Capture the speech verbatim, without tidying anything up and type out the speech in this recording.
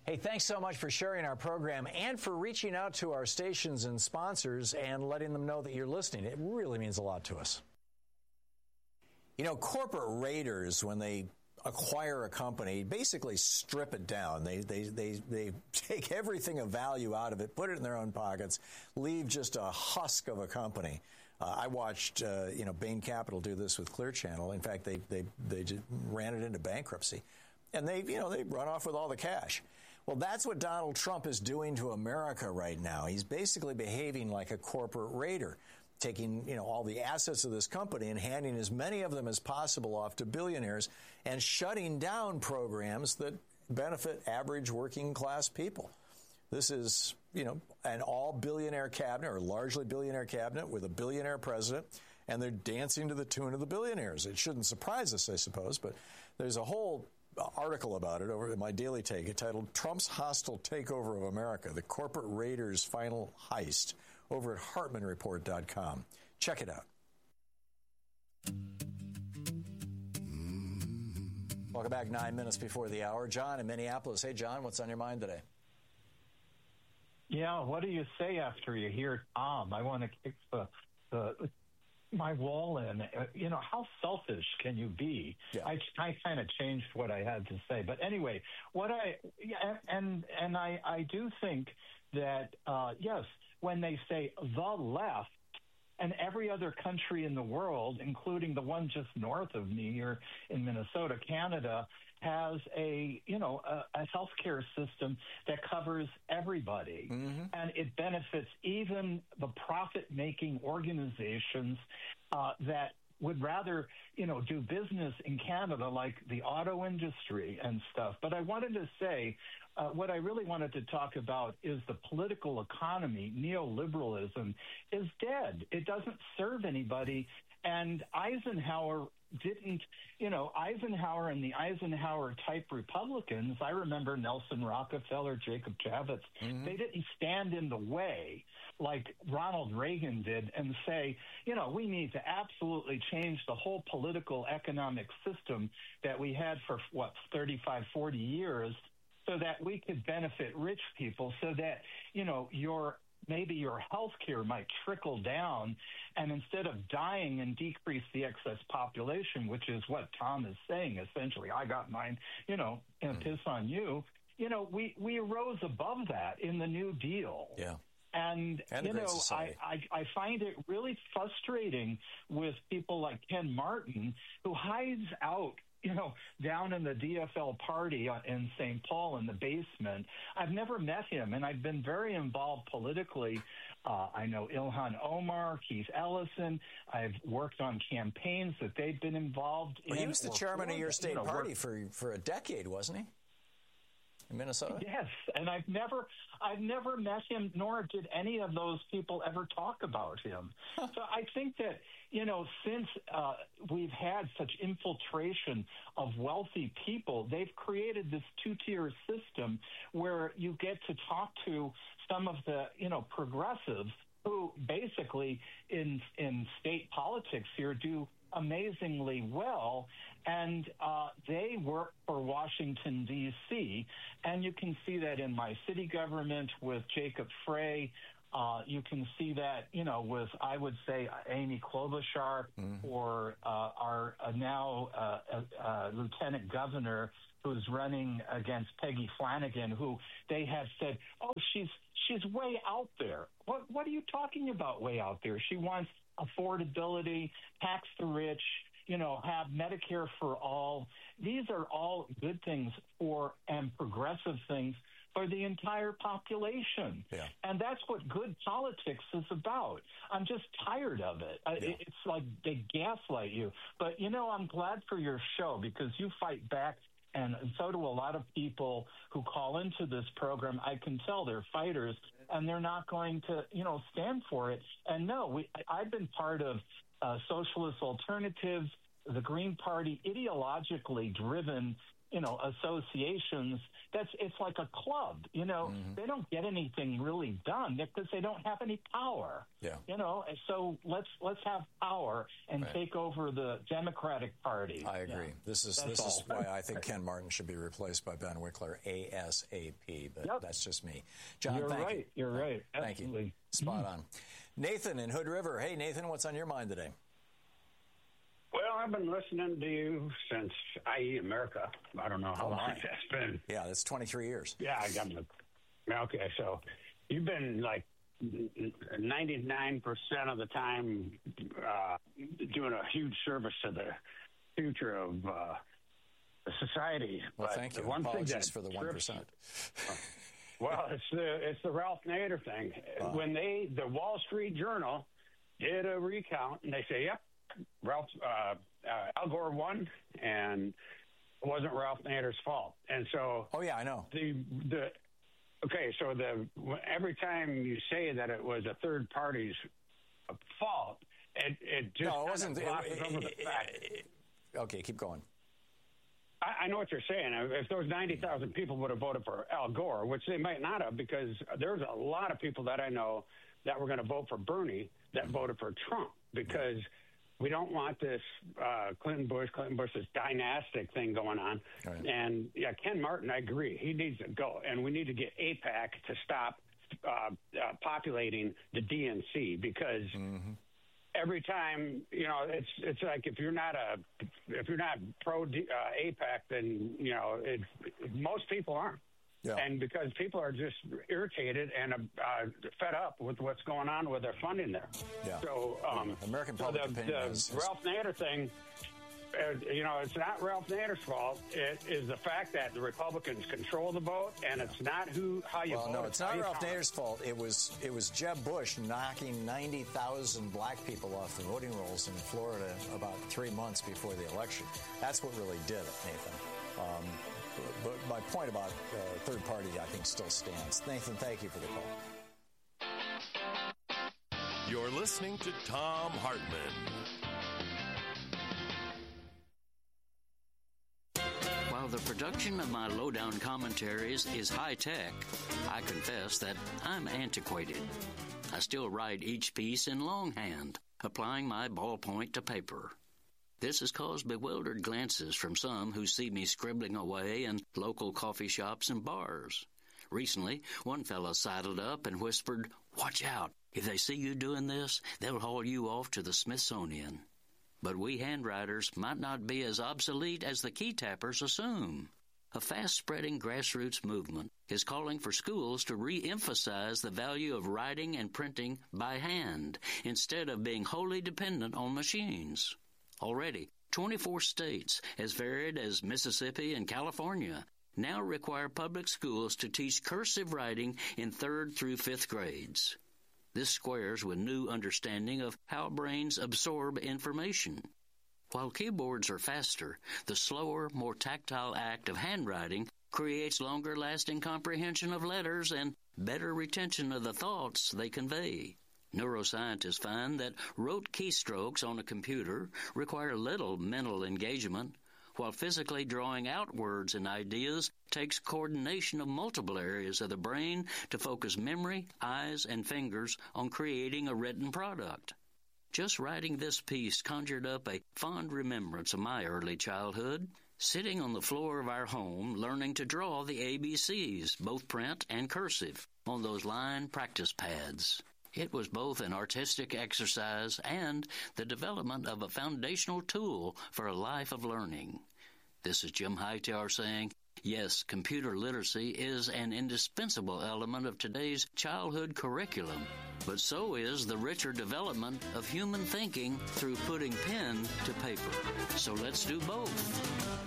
Hey, thanks so much for sharing our program and for reaching out to our stations and sponsors and letting them know that you're listening. It really means a lot to us. You know, corporate raiders, when they acquire a company, basically strip it down. They they they they take everything of value out of it, put it in their own pockets, leave just a husk of a company. Uh, I watched uh, you know Bain Capital do this with Clear Channel. In fact, they they they just ran it into bankruptcy, and they you know they run off with all the cash. Well, that's what Donald Trump is doing to America right now. He's basically behaving like a corporate raider, taking, you know, all the assets of this company and handing as many of them as possible off to billionaires and shutting down programs that benefit average working class people. This is, you know, an all billionaire cabinet or largely billionaire cabinet with a billionaire president, and they're dancing to the tune of the billionaires. It shouldn't surprise us, I suppose, but there's a whole article about it over at my Daily Take entitled Trump's Hostile Takeover of America, the Corporate Raiders' Final Heist, over at Hartman Report dot com. Check it out. Welcome back, nine minutes before the hour. John in Minneapolis. Hey, John, what's on your mind today? Yeah, what do you say after you hear Tom? I want to kick the, the my wall in. You know, how selfish can you be? Yeah. I, I kind of changed what I had to say. But anyway, what I, yeah, and, and I, I do think that, uh, yes, when they say the left, and every other country in the world, including the one just north of me here in Minnesota, Canada, has a, you know, a, a healthcare system that covers everybody. Mm-hmm. And it benefits even the profit-making organizations uh, that would rather, you know, do business in Canada, like the auto industry and stuff. But I wanted to say, uh, what I really wanted to talk about is the political economy. Neoliberalism is dead. It doesn't serve anybody. And Eisenhower didn't, you know, Eisenhower and the Eisenhower-type Republicans, I remember Nelson Rockefeller, Jacob Javits, mm-hmm. they didn't stand in the way like Ronald Reagan did and say, you know, we need to absolutely change the whole political economic system that we had for, what, thirty-five, forty years so that we could benefit rich people so that, you know, your maybe your health care might trickle down, and instead of dying and decrease the excess population, which is what Tom is saying, essentially, I got mine, you know, and piss on you, you know, we, we arose above that in the New Deal. Yeah. And, and you know, I, I, I find it really frustrating with people like Ken Martin, who hides out, you know, down in the D F L party in Saint Paul in the basement. I've never met him, and I've been very involved politically. Uh, I know Ilhan Omar, Keith Ellison. I've worked on campaigns that they've been involved well, in. He was the chairman of your state you know, party for, for a decade, wasn't he? In Minnesota? Yes, and I've never, I've never met him, nor did any of those people ever talk about him. Huh. So I think that, you know, since uh, we've had such infiltration of wealthy people, they've created this two-tier system where you get to talk to some of the, you know, progressives who basically in in state politics here do amazingly well, and uh, they work for Washington, D C, and you can see that in my city government with Jacob Frey. Uh, you can see that, you know, with, I would say, Amy Klobuchar, mm-hmm. or uh, our uh, now uh, uh, Lieutenant Governor, who's running against Peggy Flanagan, who they have said, oh, she's she's way out there. What what are you talking about way out there? She wants affordability, tax the rich, you know, have Medicare for all. These are all good things for and progressive things for the entire population. Yeah. And that's what good politics is about. I'm just tired of it. Yeah. It's like they gaslight you. But, you know, I'm glad for your show because you fight back. And so do a lot of people who call into this program. I can tell they're fighters, and they're not going to, you know, stand for it. And no, we, I've been part of uh, Socialist Alternatives, the Green Party, ideologically driven you know, associations, that's it's like a club. You know, mm-hmm. they don't get anything really done because they don't have any power. Yeah. You know, so let's let's have power and right. take over the Democratic Party. I agree. Yeah. This is that's this all. is why I think Ken Martin should be replaced by Ben Wickler ASAP. But yep. that's just me. John, You're thank right. you. You're right. Thank Absolutely. you. Spot on. Nathan in Hood River. Hey, Nathan, what's on your mind today? Well, I've been listening to you since I E America. I don't know how oh, long right. that's been. Yeah, that's twenty-three years. Yeah, I got the. Okay, so you've been like ninety-nine percent of the time uh, doing a huge service to the future of uh, society. Well, but thank you. The one Apologies thing that for the one percent. Well, it's the it's the Ralph Nader thing. Uh, when they the Wall Street Journal did a recount, and they say, "Yep, Ralph uh, uh, Al Gore won, and it wasn't Ralph Nader's fault." And so, oh yeah, I know. The the okay, so the every time you say that it was a third party's fault, it it just no, it wasn't. It, it, over the it, fact. It, okay, keep going. I know what you're saying. If those ninety thousand people would have voted for Al Gore, which they might not have, because there's a lot of people that I know that were going to vote for Bernie that voted for Trump, because we don't want this uh, Clinton Bush, Clinton Bush, this dynastic thing going on. Right. And yeah, Ken Martin, I agree. He needs to go. And we need to get AIPAC to stop uh, uh, populating the D N C, because mm-hmm. every time, you know, it's it's like if you're not a if you're not pro uh, AIPAC, then you know it, most people aren't, yeah. And because people are just irritated and uh, fed up with what's going on with their funding there. Yeah. So, um, American public so the, opinion the is, Ralph Nader thing. Uh, you know, it's not Ralph Nader's fault. It is the fact that the Republicans control the vote, and it's not who how you well, vote. Well, no, it's not Ralph Nader's it. fault. It was it was Jeb Bush knocking ninety thousand black people off the voting rolls in Florida about three months before the election. That's what really did it, Nathan. Um, but my point about uh, third party, I think, still stands. Nathan, thank you for the call. You're listening to Thom Hartmann. While the production of my lowdown commentaries is high-tech, I confess that I'm antiquated. I still write each piece in longhand, applying my ballpoint to paper. This has caused bewildered glances from some who see me scribbling away in local coffee shops and bars. Recently, one fellow sidled up and whispered, "Watch out. If they see you doing this, they'll haul you off to the Smithsonian." But we handwriters might not be as obsolete as the key tappers assume. A fast-spreading grassroots movement is calling for schools to re-emphasize the value of writing and printing by hand instead of being wholly dependent on machines. Already, twenty-four states, as varied as Mississippi and California, now require public schools to teach cursive writing in third through fifth grades. This squares with new understanding of how brains absorb information. While keyboards are faster, the slower, more tactile act of handwriting creates longer-lasting comprehension of letters and better retention of the thoughts they convey. Neuroscientists find that rote keystrokes on a computer require little mental engagement, while physically drawing out words and ideas takes coordination of multiple areas of the brain to focus memory, eyes, and fingers on creating a written product. Just writing this piece conjured up a fond remembrance of my early childhood, sitting on the floor of our home learning to draw the A B Cs, both print and cursive, on those line practice pads. It was both an artistic exercise and the development of a foundational tool for a life of learning. This is Jim Hightower saying, yes, computer literacy is an indispensable element of today's childhood curriculum, but so is the richer development of human thinking through putting pen to paper. So let's do both.